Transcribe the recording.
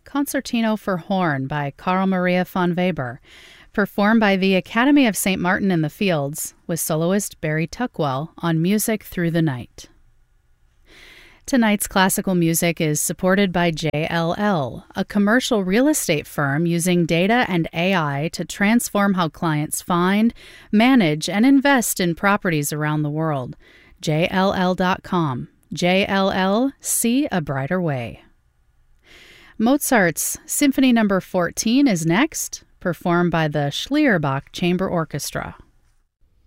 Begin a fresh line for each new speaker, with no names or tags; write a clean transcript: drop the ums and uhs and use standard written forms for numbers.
Concertino for Horn by Carl Maria von Weber, performed by the Academy of St. Martin in the Fields with soloist Barry Tuckwell on Music Through the Night. Tonight's classical music is supported by JLL, a commercial real estate firm using data and AI to transform how clients find, manage, and invest in properties around the world. JLL.com. JLL, see a brighter way. Mozart's Symphony No. 14 is next, performed by the Schlierbach Chamber Orchestra.